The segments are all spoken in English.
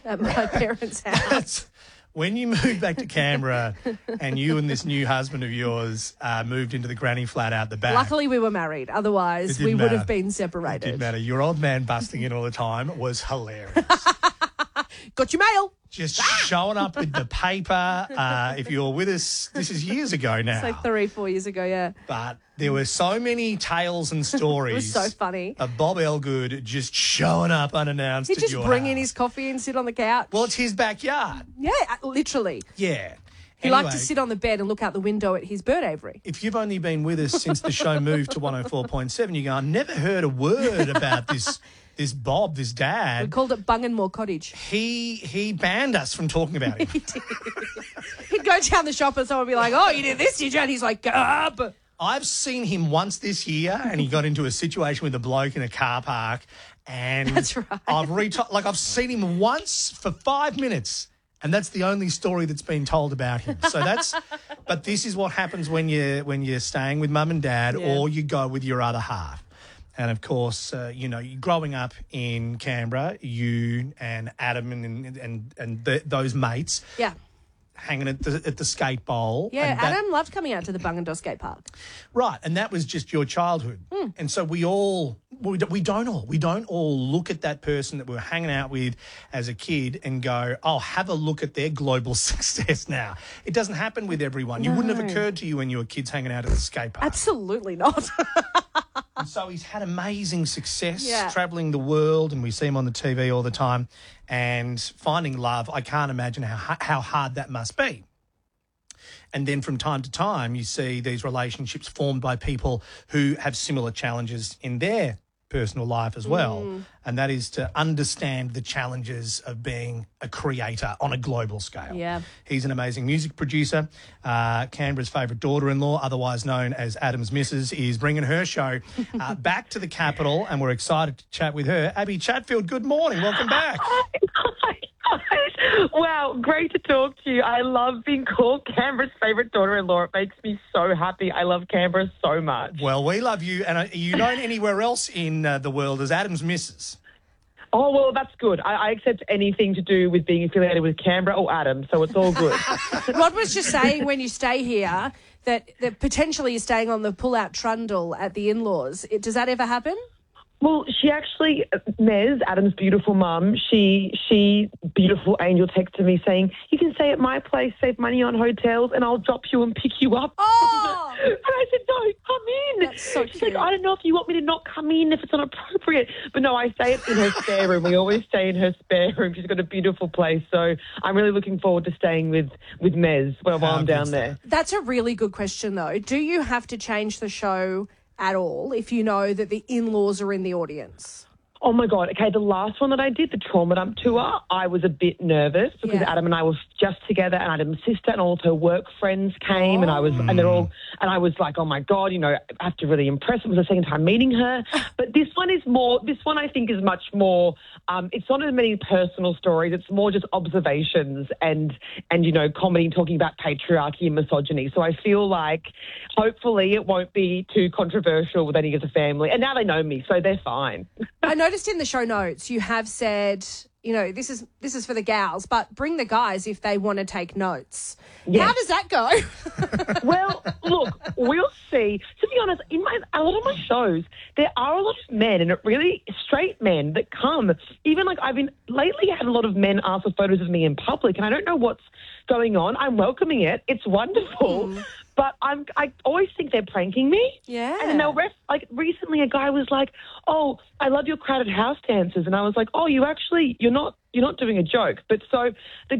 at my parents' house. When you moved back to Canberra and you and this new husband of yours moved into the granny flat out the back. Luckily, we were married. Otherwise, we would have been separated. It didn't matter. Your old man busting in all the time was hilarious. Got your mail. Just showing up with the paper. If you're with us, this is years ago now. It's like 3-4 years ago, yeah. But there were so many tales and stories. It was so funny. Of Bob Elgood just showing up unannounced He'd at just your bring house. in his coffee and sit on the couch. Well, it's his backyard. Yeah, literally. Yeah. He liked to sit on the bed and look out the window at his bird aviary. If you've only been with us since the show moved to 104.7, you go, I never heard a word about this Bob, this dad. We called it Bunganmore Cottage. He banned us from talking about him. He'd go down the shop and someone would be like, oh, you did this, did you? And he's like, Gub. I've seen him once this year and he got into a situation with a bloke in a car park and That's right. I've seen him once for 5 minutes. And that's the only story that's been told about him. But this is what happens when you're staying with mum and dad or you go with your other half. And of course, growing up in Canberra, you and Adam and those mates, hanging at the skate bowl. Yeah, Adam loved coming out to the Bungendore skate park. Right, and that was just your childhood. And so we don't all look at that person that we were hanging out with as a kid and go, oh, have a look at their global success now. It doesn't happen with everyone. You wouldn't have occurred to you when you were kids hanging out at the skate park. Absolutely not. And so he's had amazing success travelling the world, and we see him on the TV all the time, and finding love. I can't imagine how hard that must be. And then from time to time, you see these relationships formed by people who have similar challenges in their personal life as well. And that is to understand the challenges of being a creator on a global scale. Yeah. He's an amazing music producer. Canberra's favourite daughter-in-law, otherwise known as Adam's Missus, is bringing her show back to the capital, and we're excited to chat with her. Abby Chatfield, good morning. Welcome back. Wow, great to talk to you. I love being called Canberra's favourite daughter-in-law. It makes me so happy. I love Canberra so much. Well, we love you. And are you known anywhere else in the world as Adam's Missus? Oh, well, that's good. I accept anything to do with being affiliated with Canberra or Adam, so it's all good. Rod was just saying when you stay here that potentially you're staying on the pull-out trundle at the in-laws. Does that ever happen? Well, she actually, Mez, Adam's beautiful mum, she beautiful angel texted me saying, you can stay at my place, save money on hotels, and I'll drop you and pick you up. Oh! And I said, no, come in. That's so She's cute. like, I don't know if you want me to not come in if it's inappropriate. But no, I stay in her spare room. We always stay in her spare room. She's got a beautiful place. So I'm really looking forward to staying with Mez while I'm down there. That's a really good question, though. Do you have to change the show at all if you know that the in-laws are in the audience? Oh, my God. Okay, the last one that I did, the Trauma Dump Tour, I was a bit nervous because Adam and I were just together, and Adam's sister and all of her work friends came, and I was like, oh, my God, I have to really impress her. It was the second time meeting her. But this one I think is much more, it's not as many personal stories. It's more just observations and comedy talking about patriarchy and misogyny. So I feel like hopefully it won't be too controversial with any of the family. And now they know me, so they're fine. I noticed in the show notes you have said, this is for the gals, but bring the guys if they want to take notes. Yes. How does that go? Well, look, we'll see. To be honest, a lot of my shows, there are a lot of men, and really straight men that come. Even I've been lately had a lot of men ask for photos of me in public, and I don't know what's going on. I'm welcoming it. It's wonderful. But I always think they're pranking me. Yeah. And then they'll recently a guy was like, oh, I love your crowded house dances. And I was like, oh, you're not doing a joke. But so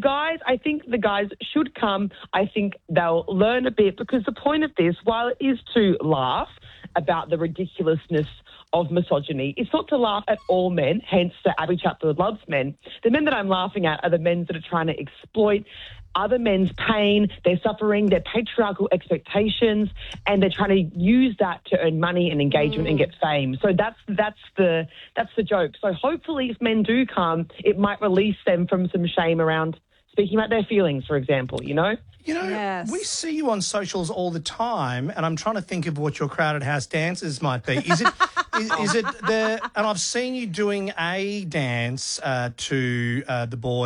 I think the guys should come. I think they'll learn a bit, because the point of this, while it is to laugh about the ridiculousness of misogyny, it's not to laugh at all men, hence the Abby Chatfield loves men. The men that I'm laughing at are the men that are trying to exploit other men's pain, their suffering, their patriarchal expectations, and they're trying to use that to earn money and engagement and get fame. So that's the joke. So hopefully if men do come, it might release them from some shame around speaking about their feelings, for example, Yes. We see you on socials all the time, and I'm trying to think of what your crowded house dances might be. Is it and I've seen you doing a dance to the boys